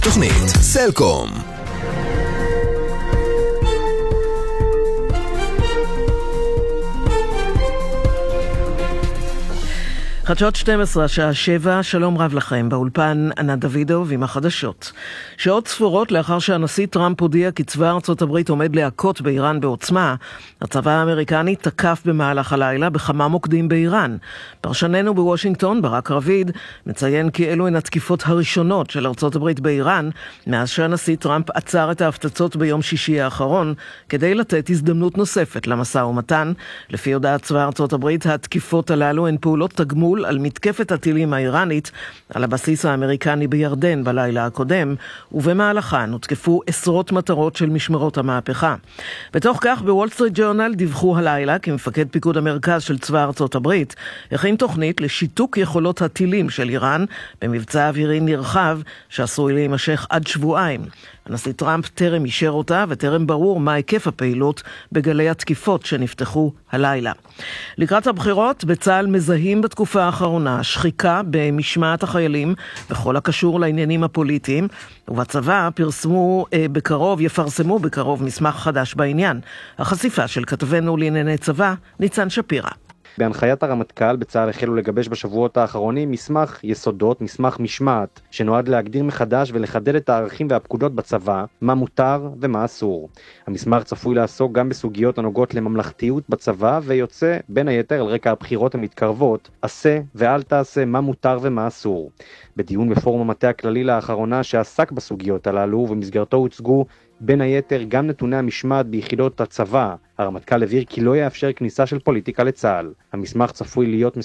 תוכנית סלקום. חדשות 12, שעה 7, שלום רב לכם. באולפן ענת דוידוב עם החדשות. שעות ספורות לאחר שהנשיא טראמפ הודיע כי צבא ארצות הברית עומד להכות באיראן בעוצמה, הצבא האמריקני תקף במהלך הלילה בכמה מוקדים באיראן. פרשננו בוושינגטון, ברק רביד, מציין כי אלו הן התקיפות הראשונות של ארצות הברית באיראן, מאז שהנשיא טראמפ עצר את ההפצצות ביום שישי האחרון, כדי לתת הזדמנות נוספת למשא ומתן. לפי הודעת צבא ארצות הברית, התקיפות הללו הן פעולות תגמול על מתקפת הטילים האיראנית על הבסיס האמריקני בירדן בלילה הקודם, ובמהלכן הותקפו עשרות מטרות של משמרות המהפכה. בתוך כך, בוול סטריט ג'ורנל דיווחו הלילה כי מפקד פיקוד המרכז של צבא ארצות הברית הכין תוכנית לשיתוק יכולות הטילים של איראן במבצע אווירי נרחב שעשוי להימשך עד שבועיים. הנשיא טראמפ טרם אישר אותה וטרם ברור מה היקף הפעילות בגלי התקיפות שנפתחו הלילה. לקראת הבחירות, בצה"ל מזהים בתקופה האחרונה שחיקה במשמעת החיילים בכל הקשור לעניינים הפוליטיים, ובצבא יפרסמו בקרוב מסמך חדש בעניין. החשיפה של כתבנו לענייני צבא, ניצן שפירא. בהנחיית הרמטכ"ל בצה"ל החלו לגבש בשבועות האחרונים מסמך יסודות, מסמך משמעת, שנועד להגדיר מחדש ולחדד את הערכים והפקודות בצבא, מה מותר ומה אסור. המסמך צפוי לעסוק גם בסוגיות הנוגעות לממלכתיות בצבא, ויוצא בין היתר על רקע הבחירות המתקרבות, עשה ואל תעשה, מה מותר ומה אסור. בדיון בפורום המטה הכללי לאחרונה שעסק בסוגיות הללו, ובמסגרתו הוצגו בין היתר גם נתוני המשמעת ביחידות הצבא. הרמטכ"ל הבהיר כי לא יאפשר כניסה של פוליטיקה לצה"ל. המסמך צפוי להיות